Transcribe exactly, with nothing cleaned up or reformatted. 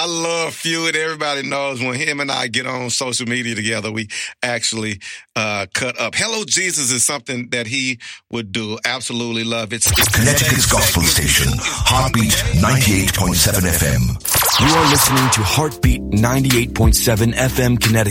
I love Feud. Everybody knows when him and I get on social media together, we actually uh, cut up. Hello, Jesus is something that he would do. Absolutely love it. Connecticut's gospel station, Heartbeat ninety-eight point seven F M. You are listening to Heartbeat ninety-eight point seven F M Connecticut.